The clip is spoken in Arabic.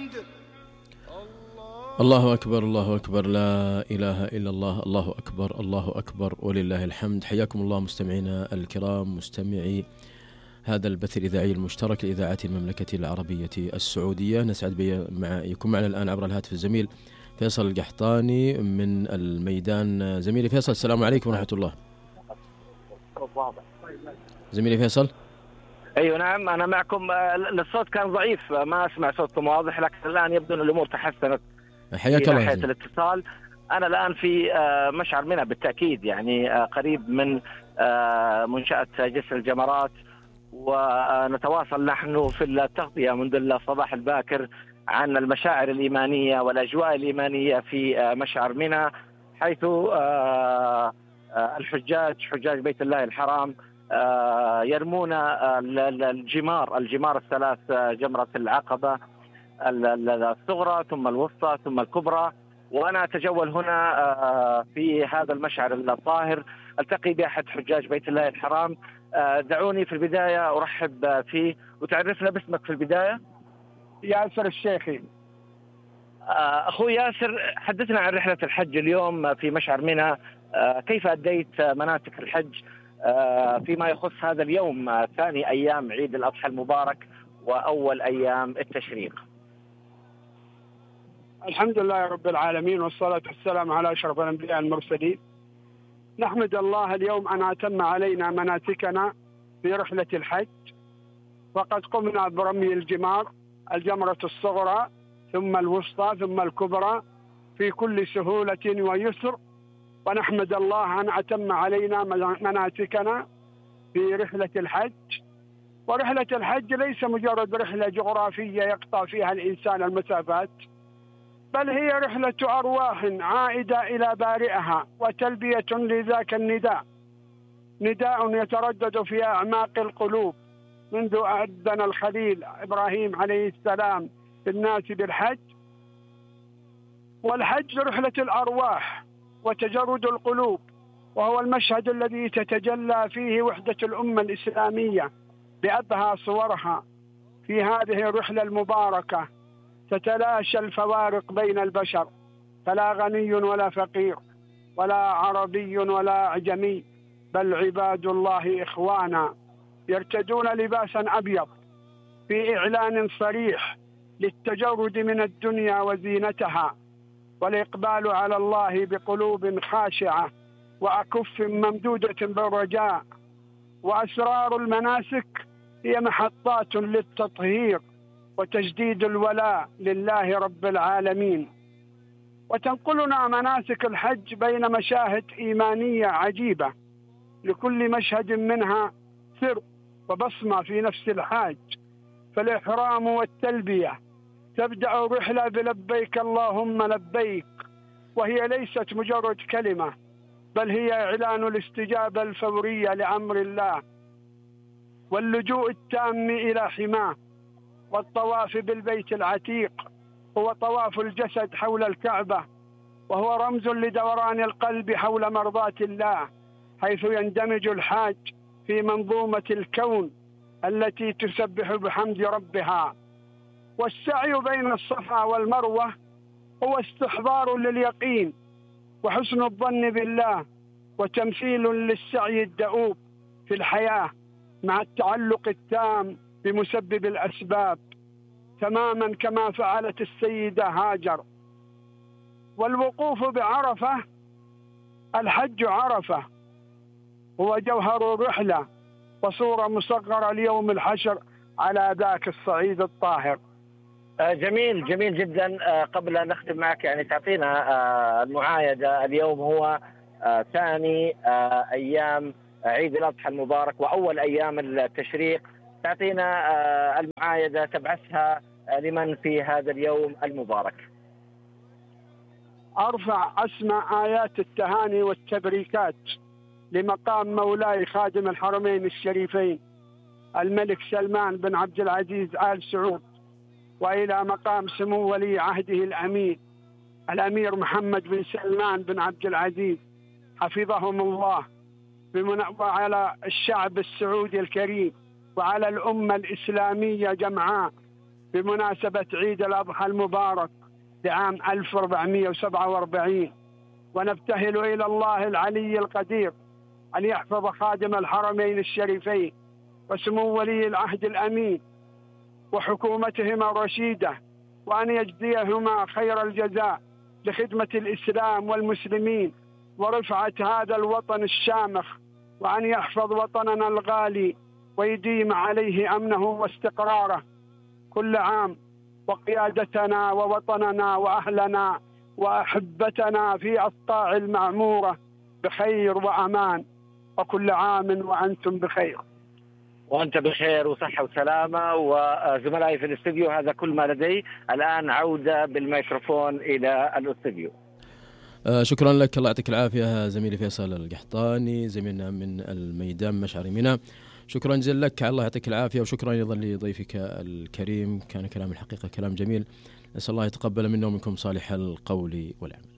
الله أكبر الله أكبر، لا إله إلا الله، الله أكبر الله أكبر ولله الحمد. حياكم الله مستمعينا الكرام، مستمعي هذا البث الإذاعي المشترك لإذاعة المملكة العربية السعودية. نسعد يكون معنا الآن عبر الهاتف الزميل فيصل القحطاني من الميدان. زميلي فيصل، السلام عليكم ورحمة الله. زميلي فيصل. ايوه نعم، انا معكم. الصوت كان ضعيف، ما اسمع صوتكم واضح، لكن الان يبدو ان الامور تحسنت. حياك الله. ناحية الاتصال، انا الان في مشعر منى بالتاكيد، يعني قريب من منشأة جسر الجمرات، ونتواصل نحن في التغطية منذ الصباح الباكر عن المشاعر الإيمانية والأجواء الإيمانية في مشعر منى، حيث حجاج بيت الله الحرام يرمون الجمار الثلاث، جمرة العقبة الصغرى ثم الوسطى ثم الكبرى. وأنا أتجول هنا في هذا المشعر الطاهر، ألتقي بأحد حجاج بيت الله الحرام. دعوني في البداية أرحب فيه، وتعرفنا باسمك في البداية. ياسر الشيخي. أخوي ياسر، حدثنا عن رحلة الحج اليوم في مشعر منى. كيف أديت مناسك الحج فيما يخص هذا اليوم، ثاني أيام عيد الأضحى المبارك وأول أيام التشريق؟ الحمد لله رب العالمين، والصلاة والسلام على أشرف الأنبياء المرسلين. نحمد الله اليوم أن أتم علينا مناسكنا في رحلة الحج، وقد قمنا برمي الجمار، الجمرة الصغرى ثم الوسطى ثم الكبرى، في كل سهولة ويسر. ونحمد الله أن أتم علينا مناسكنا في رحلة الحج. ورحلة الحج ليس مجرد رحلة جغرافية يقطع فيها الإنسان المسافات، بل هي رحلة أرواح عائدة إلى بارئها، وتلبية لذاك النداء، نداء يتردد في أعماق القلوب منذ أذن الخليل إبراهيم عليه السلام بالناس بالحج. والحج رحلة الأرواح وتجرد القلوب، وهو المشهد الذي تتجلى فيه وحدة الأمة الإسلامية بأبهى صورها. في هذه الرحلة المباركة تتلاشى الفوارق بين البشر، فلا غني ولا فقير ولا عربي ولا أعجمي، بل عباد الله إخوانا يرتدون لباسا أبيض في إعلان صريح للتجرد من الدنيا وزينتها، والإقبال على الله بقلوب خاشعة وأكف ممدودة بالرجاء. وأسرار المناسك هي محطات للتطهير وتجديد الولاء لله رب العالمين. وتنقلنا مناسك الحج بين مشاهد إيمانية عجيبة، لكل مشهد منها سر وبصمة في نفس الحاج. فالإحرام والتلبية تبدأ الرحلة بلبيك اللهم لبيك، وهي ليست مجرد كلمة، بل هي إعلان الاستجابة الفورية لأمر الله، واللجوء التام إلى حماه. والطواف بالبيت العتيق هو طواف الجسد حول الكعبة، وهو رمز لدوران القلب حول مرضاة الله، حيث يندمج الحاج في منظومة الكون التي تسبح بحمد ربها. والسعي بين الصفا والمروة هو استحضار لليقين وحسن الظن بالله، وتمثيل للسعي الدؤوب في الحياة مع التعلق التام بمسبب الأسباب، تماما كما فعلت السيدة هاجر. والوقوف بعرفة، الحج عرفة هو جوهر الرحلة وصورة مصغرة ليوم الحشر على ذاك الصعيد الطاهر. جميل جدا. قبل أن نختم معك، يعني تعطينا المعايدة. اليوم هو ثاني أيام عيد الأضحى المبارك وأول أيام التشريق. تعطينا المعايدة تبعثها لمن في هذا اليوم المبارك. أرفع أسمى آيات التهاني والتبريكات لمقام مولاي خادم الحرمين الشريفين الملك سلمان بن عبد العزيز آل سعود، وإلى مقام سمو ولي عهده الأمير محمد بن سلمان بن عبد العزيز حفظهم الله، وعلى الشعب السعودي الكريم، وعلى الأمة الإسلامية جمعاء بمناسبة عيد الأضحى المبارك لعام 1447، ونبتهل إلى الله العلي القدير أن يحفظ خادم الحرمين الشريفين وسمو ولي العهد الأمين وحكومتهما الرشيدة، وأن يجزيهما خير الجزاء لخدمة الإسلام والمسلمين ورفعة هذا الوطن الشامخ، وأن يحفظ وطننا الغالي ويديم عليه أمنه واستقراره كل عام، وقيادتنا ووطننا وأهلنا وأحبتنا في أسطاع المعمورة بخير وأمان، وكل عام وأنتم بخير. وأنت بخير وصحة وسلامة. وزملائي في الاستوديو هذا كل ما لدي. الآن عودة بالميكروفون إلى الاستوديو. شكرا لك، الله يعطيك العافية زميلي فيصل القحطاني زميلنا من الميدان مشعر منى. شكرا جزيلا لك، الله يعطيك العافية، وشكرا أيضا لضيفك الكريم. كان كلام الحقيقة كلام جميل، نسأل الله يتقبل منا ومنكم صالح القول والعمل.